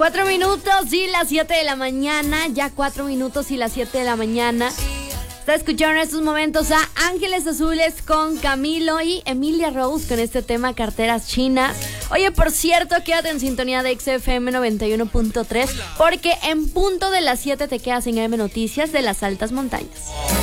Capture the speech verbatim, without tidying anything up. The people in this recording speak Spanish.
Cuatro minutos y las siete de la mañana. Ya cuatro minutos y las siete de la mañana. Está escuchando en estos momentos a Ángeles Azules con Camilo y Emilia Rose con este tema Carteras Chinas. Oye, por cierto, quédate en sintonía de X F M noventa y uno punto tres porque en punto de las siete te quedas en A M Noticias de las Altas Montañas.